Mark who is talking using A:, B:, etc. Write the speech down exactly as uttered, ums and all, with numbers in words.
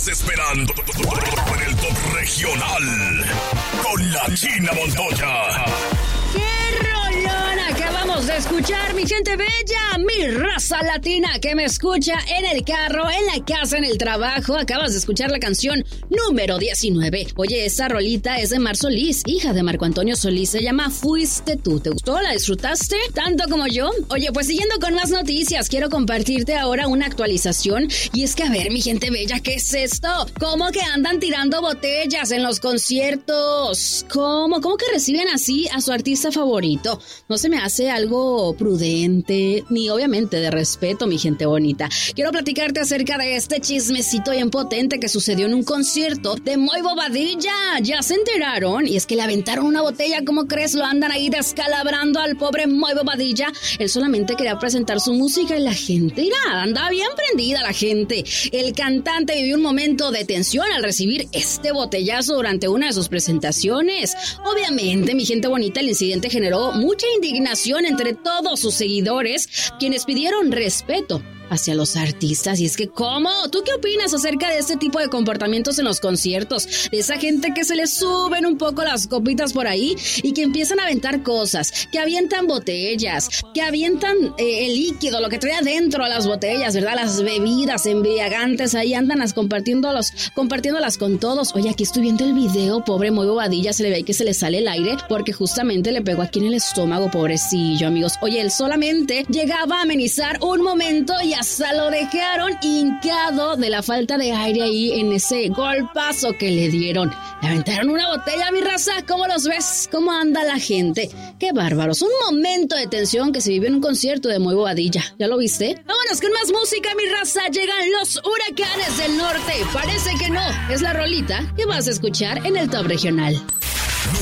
A: esperando en el Top Regional con la China Montoya.
B: ¡Qué rolón acabamos de escuchar, mi gente bella! Mi raza latina que me escucha en el carro, en la casa, en el trabajo. Acabas de escuchar la canción número diecinueve. Oye, esa rolita es de Mar Solís, hija de Marco Antonio Solís. Se llama Fuiste Tú. ¿Te gustó? ¿La disfrutaste? ¿Tanto como yo? Oye, pues siguiendo con más noticias, quiero compartirte ahora una actualización. Y es que, a ver, mi gente bella, ¿qué es esto? ¿Cómo que andan tirando botellas en los conciertos? ¿Cómo? ¿Cómo que reciben así a su artista favorito? No se me hace algo prudente, ni obviamente de respeto, mi gente bonita. Quiero platicarte acerca de este chismecito bien potente que sucedió en un concierto de Moy Bobadilla. ¿Ya se enteraron? Y es que le aventaron una botella, ¿cómo crees? Lo andan ahí descalabrando al pobre Moy Bobadilla. Él solamente quería presentar su música y la gente, mira, andaba bien prendida la gente. El cantante vivió un momento de tensión al recibir este botellazo durante una de sus presentaciones. Obviamente, mi gente bonita, el incidente generó mucha indignación entre todos sus seguidores, quienes pidieron respeto hacia los artistas. Y es que, ¿cómo? ¿Tú qué opinas acerca de este tipo de comportamientos en los conciertos? De esa gente que se les suben un poco las copitas por ahí y que empiezan a aventar cosas, que avientan botellas, que avientan eh, el líquido, lo que trae adentro a las botellas, ¿verdad? Las bebidas embriagantes, ahí andan las compartiéndolos, compartiéndolas con todos. Oye, aquí estoy viendo el video, pobre Moy Bobadilla, se le ve ahí que se le sale el aire porque justamente le pegó aquí en el estómago, pobrecillo, amigos. Oye, él solamente llegaba a amenizar un momento y hasta lo dejaron hincado de la falta de aire ahí en ese golpazo que le dieron. Le aventaron una botella, mi raza. ¿Cómo los ves? ¿Cómo anda la gente? ¡Qué bárbaros! Un momento de tensión que se vivió en un concierto de Moy Bobadilla. ¿Ya lo viste? Vámonos con más música, mi raza. Llegan los huracanes del norte. Parece que no. Es la rolita que vas a escuchar en el Top Regional.